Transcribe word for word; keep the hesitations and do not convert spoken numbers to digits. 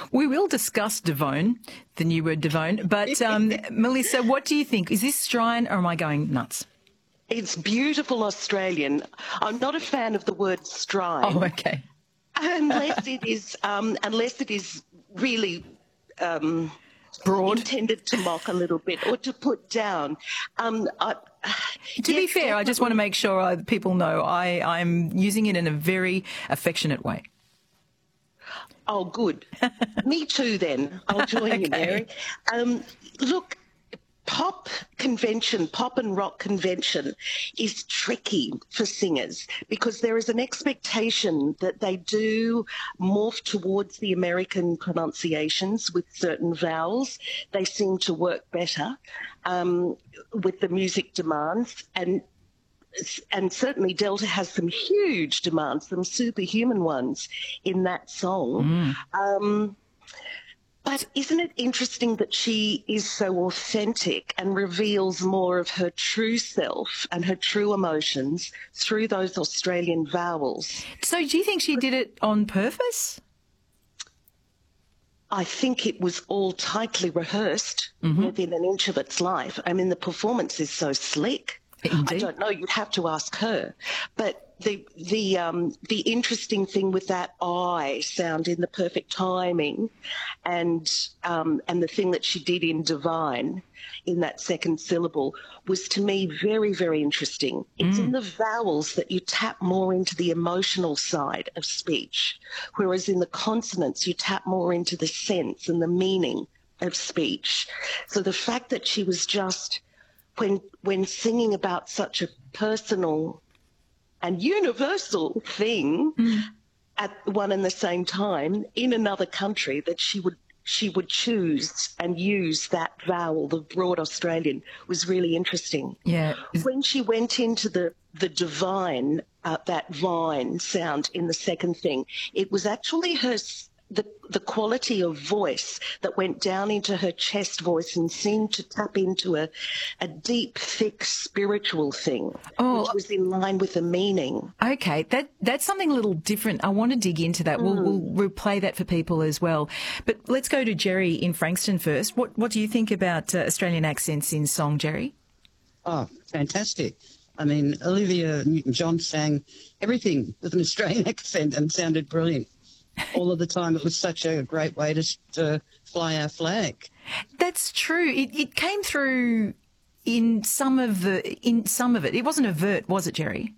We will discuss Devone, the new word Devone. But, um, Melissa, what do you think? Is this Strine or am I going nuts? It's beautiful Australian. I'm not a fan of the word strine. Oh, okay. unless it is, um, unless it is really um, broad, intended to mock a little bit or to put down. Um, I, to yes, be fair, I just want to make sure I, people know I, I'm using it in a very affectionate way. Oh, good. Me too, then. I'll join okay. you, Mary. Um, look, pop convention, pop and rock convention is tricky for singers because there is an expectation that they do morph towards the American pronunciations with certain vowels. They seem to work better um, with the music demands, and and certainly Delta has some huge demands, some superhuman ones in that song. Mm. Um, But isn't it interesting that she is so authentic and reveals more of her true self and her true emotions through those Australian vowels? So do you think she did it on purpose? I think it was all tightly rehearsed mm-hmm. within an inch of its life. I mean, the performance is so slick. Indeed. I don't know. You'd have to ask her. But the the um, the interesting thing with that I sound in the perfect timing, and um, and the thing that she did in Divine, in that second syllable, was to me very very interesting. It's mm. in the vowels that you tap more into the emotional side of speech, whereas in the consonants you tap more into the sense and the meaning of speech. So the fact that she was just When, when singing about such a personal and universal thing mm. at one and the same time in another country, that she would she would choose and use that vowel, the broad Australian, was really interesting. Yeah. When she went into the the divine, uh, that vine sound in the second thing, it was actually her. The, the quality of voice that went down into her chest voice and seemed to tap into a, a deep, thick spiritual thing, oh, which was in line with the meaning. Okay, that that's something a little different. I want to dig into that. Mm. We'll, we'll replay that for people as well. But let's go to Jerry in Frankston first. What what do you think about uh, Australian accents in song, Jerry? Oh, fantastic. I mean, Olivia Newton-John sang everything with an Australian accent and sounded brilliant. All of the time. It was such a great way to, to fly our flag. That's true. It, it came through in some of the in some of it. It wasn't overt, was it, Jerry?